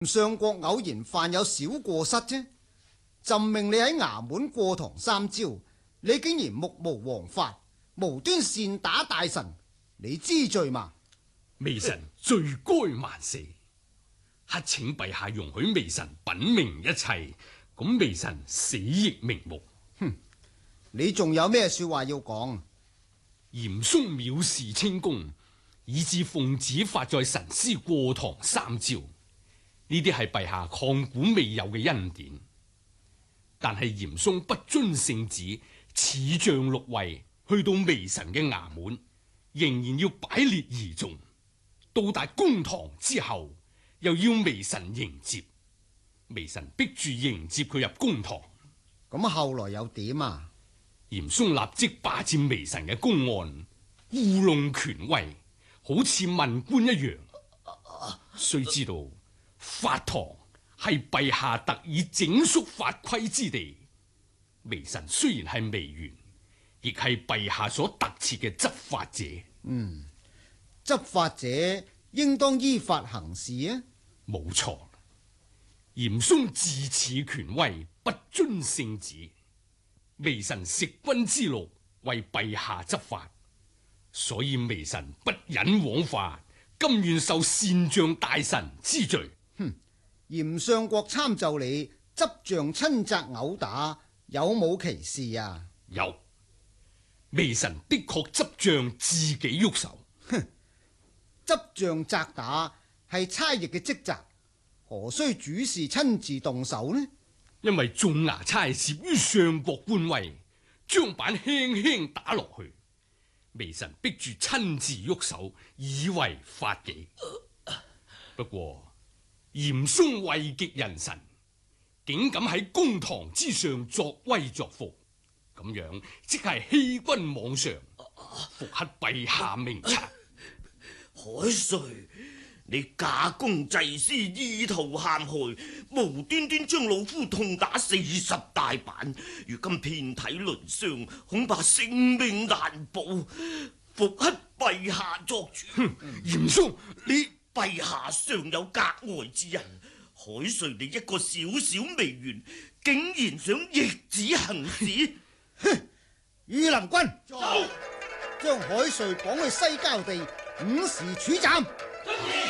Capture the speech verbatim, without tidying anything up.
相國偶然犯有小過失啫，朕命你喺衙門過堂三朝，你竟然目無王法，無端擅打大臣，你知罪嘛？ 微臣罪該萬死，乞請陛下容許微臣稟明一切，咁微臣死亦瞑目。 哼，你仲有咩說話要講？ 嚴嵩藐視清宮，以致奉旨發在神師過堂三朝，呢啲係陛下抗古未有嘅恩典。但係嚴嵩不遵聖旨，恃將祿位，去到微臣嘅衙門，仍然要擺列儀重。到達公堂之後，又要微臣迎接，微臣逼住迎接佢入公堂。 咁後來又點啊？ 嚴嵩立即霸佔微臣嘅公案，糊弄權威，好似文官一樣。須知道法堂係陛下特意整肅法規之地，微臣雖然係微員，亦係陛下所特設嘅執法者。 嗯，執法者應當依法行事啊。 冇錯，嚴嵩自恃權威，不遵聖旨，微臣食君之祿，為陛下執法，所以微臣不忍枉法，甘願受擅將大臣之罪。 哼，嚴相國參奏你執杖親責毆打，有冇其事啊？ 有，微臣的確執杖自己喐手。 哼，執杖責打係差役嘅職責，何須主事親自動手呢？ 因為眾衙差懾於相國官威，將板輕輕打落去，微臣逼住親自喐手，以為法紀。不過嚴嵩位極人臣，竟敢喺公堂之上作威作福，咁樣即係欺君罔上，復刻陛下明察。 海瑞，你假公濟私，意圖陷害，無端端將老夫痛打四十大板，如今遍體鱗傷，恐怕性命難保，復刻陛下作主。 哼，嚴嵩，你陛下尚有格外之恩，海瑞你一個小小微員，竟然想逆旨行事？ 哼，御林軍走，將海瑞綁去西郊地，午時處斬。